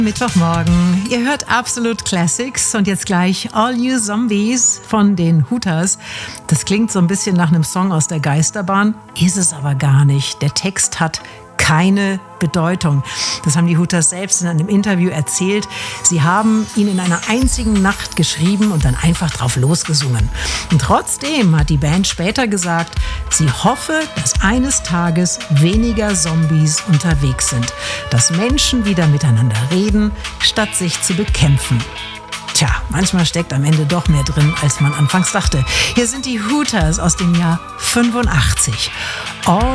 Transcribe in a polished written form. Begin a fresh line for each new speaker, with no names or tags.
Mittwochmorgen. Ihr hört Absolute Classics und jetzt gleich All You Zombies von den Hooters. Das klingt so ein bisschen nach einem Song aus der Geisterbahn, ist es aber gar nicht. Der Text hat keine Bedeutung. Das haben die Hooters selbst in einem Interview erzählt. Sie haben ihn in einer einzigen Nacht geschrieben und dann einfach drauf losgesungen. Und trotzdem hat die Band später gesagt, sie hoffe, dass eines Tages weniger Zombies unterwegs sind. Dass Menschen wieder miteinander reden, statt sich zu bekämpfen. Tja, manchmal steckt am Ende doch mehr drin, als man anfangs dachte. Hier sind die Hooters aus dem Jahr 85. All